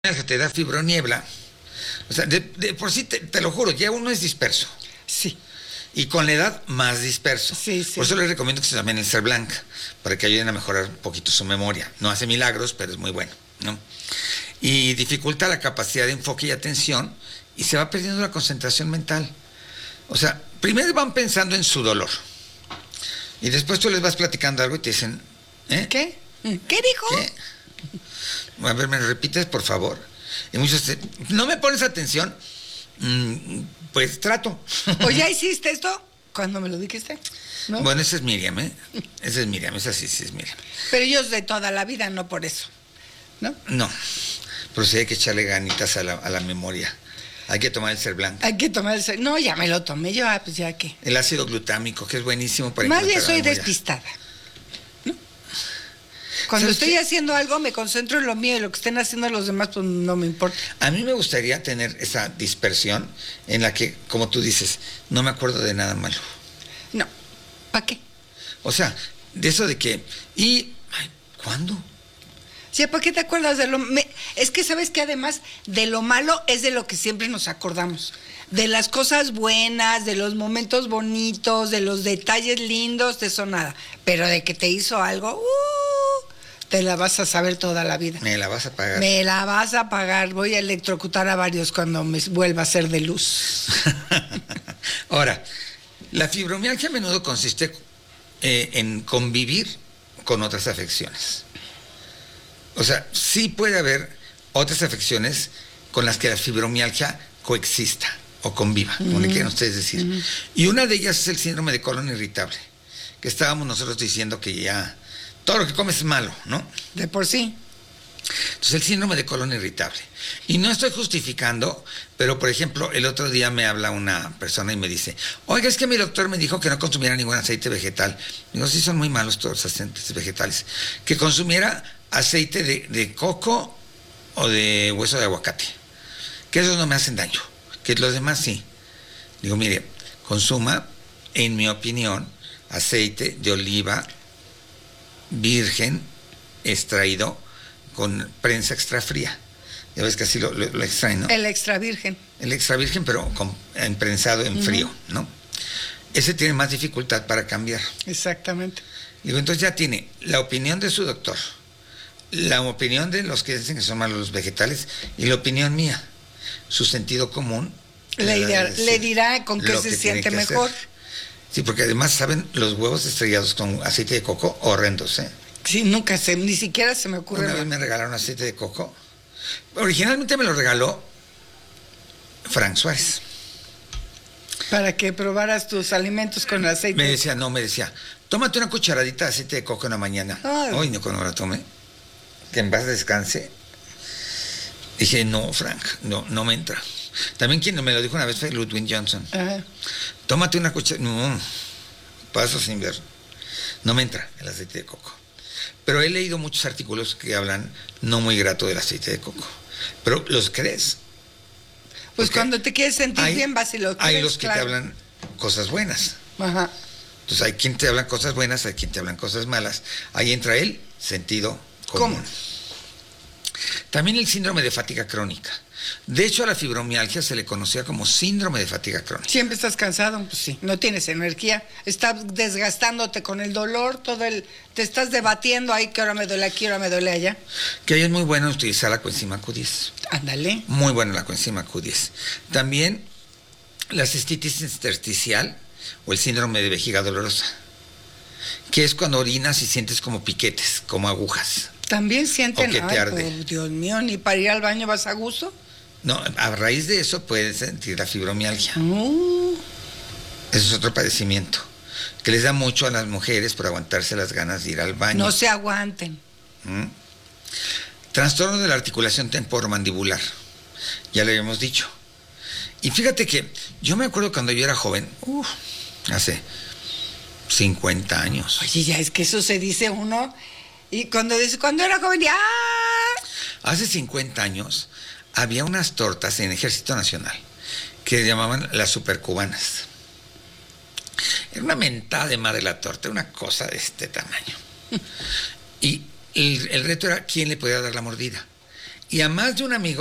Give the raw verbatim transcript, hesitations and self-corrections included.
te da fibroniebla. O sea, de, de por sí, te, te lo juro, ya uno es disperso. Sí. Y con la edad, más disperso. Sí, sí. Por eso les recomiendo que se tomen el Ser Blanc, para que ayuden a mejorar un poquito su memoria. No hace milagros, pero es muy bueno, ¿no? Y dificulta la capacidad de enfoque y atención, y se va perdiendo la concentración mental. O sea, primero van pensando en su dolor. Y después tú les vas platicando algo y te dicen, ¿eh? ¿Qué? ¿Qué dijo? ¿Qué? A ver, ¿me lo repites, por favor? Y muchos, te, ¿no me pones atención? Mm, pues trato. ¿O ya hiciste esto? ¿Cuándo me lo dijiste? ¿No? Bueno, esa es Miriam, ¿eh? Esa es Miriam, esa sí, sí es Miriam. Pero ellos de toda la vida, no por eso, ¿no? No, pero sí hay que echarle ganitas a la, a la memoria. Hay que tomar el Ser Blanc. Hay que tomar el... No, ya me lo tomé yo, ah, pues ya que... El ácido glutámico, que es buenísimo para Más bien incrementar la soy memoria. despistada, ¿no? Cuando ¿Sabes estoy qué? haciendo algo, me concentro en lo mío y lo que estén haciendo los demás, pues no me importa. A mí me gustaría tener esa dispersión en la que, como tú dices, no me acuerdo de nada malo. No, ¿para qué? O sea, de eso de que... ¿Y ay, cuándo? Sí, ¿para qué te acuerdas de lo...? Me... Es que sabes que además de lo malo es de lo que siempre nos acordamos. De las cosas buenas, de los momentos bonitos, de los detalles lindos, de eso nada. Pero de que te hizo algo, uh, te la vas a saber toda la vida. Me la vas a pagar. Me la vas a pagar. Voy a electrocutar a varios cuando me vuelva a ser de luz. Ahora, la fibromialgia a menudo consiste eh, en convivir con otras afecciones. O sea, sí puede haber otras afecciones con las que la fibromialgia coexista o conviva, como le quieran ustedes decir. Uh-huh. Y una de ellas es el síndrome de colon irritable, que estábamos nosotros diciendo que ya todo lo que comes es malo, ¿no? De por sí. Entonces, el síndrome de colon irritable. Y no estoy justificando, pero, por ejemplo, el otro día me habla una persona y me dice, oiga, es que mi doctor me dijo que no consumiera ningún aceite vegetal. Digo, sí, son muy malos todos los aceites vegetales. Que consumiera aceite de, de coco o de hueso de aguacate. Que esos no me hacen daño. Que los demás sí. Digo, mire, consuma, en mi opinión, aceite de oliva virgen extraído con prensa extra fría. Ya ves que así lo, lo, lo extraen, ¿no? El extra virgen. El extra virgen, pero con, prensado en uh-huh. frío, ¿no? Ese tiene más dificultad para cambiar. Exactamente. Digo, entonces ya tiene la opinión de su doctor, la opinión de los que dicen que son malos los vegetales y la opinión mía. Su sentido común le, idea, le dirá con qué se siente mejor. Hacer. Sí, porque además saben los huevos estrellados con aceite de coco horrendos, ¿eh? Sí, nunca se, ni siquiera se me ocurre. Una vez me regalaron aceite de coco. Originalmente me lo regaló Frank Suárez. Para que probaras tus alimentos con aceite. Me decía, no, me decía, tómate una cucharadita de aceite de coco en la mañana. Ay. Hoy no, cuando la tomé, que en paz descanse. Dije, no, Frank, no, no me entra. También quien me lo dijo una vez fue Ludwig Johnson. Ajá. Tómate una cucharada. No, paso sin ver. No me entra el aceite de coco. Pero he leído muchos artículos que hablan no muy grato del aceite de coco. Pero ¿los crees? Pues porque cuando te quieres sentir hay, bien vas y lo crees. Hay los que claro. te hablan cosas buenas. Ajá. Entonces hay quien te hablan cosas buenas, hay quien te hablan cosas malas. Ahí entra el sentido común. ¿Cómo? También el síndrome de fatiga crónica. De hecho, a la fibromialgia se le conocía como síndrome de fatiga crónica. Siempre estás cansado, pues sí, no tienes energía, estás desgastándote con el dolor, todo el, te estás debatiendo ahí, que ahora me duele aquí, ahora me duele allá. Que ahí es muy bueno utilizar la coenzima Q diez. Ándale. Muy buena la coenzima Q diez. También la cistitis intersticial o el síndrome de vejiga dolorosa, que es cuando orinas y sientes como piquetes, como agujas. También sienten, o que te ay, arde. Oh, Dios mío, ni para ir al baño vas a gusto. No, a raíz de eso puedes sentir la fibromialgia. Uh. Eso es otro padecimiento que les da mucho a las mujeres por aguantarse las ganas de ir al baño. No se aguanten. ¿Mm? Trastorno de la articulación temporomandibular. Ya lo habíamos dicho. Y fíjate que yo me acuerdo cuando yo era joven, uh, hace cincuenta años. Oye, ya es que eso se dice uno... Y cuando dice, cuando era joven, ¡ah! Hace cincuenta años había unas tortas en el Ejército Nacional que llamaban las supercubanas. Era una mentada de madre la torta, una cosa de este tamaño. Y el, el reto era quién le podía dar la mordida. y a más de un amigo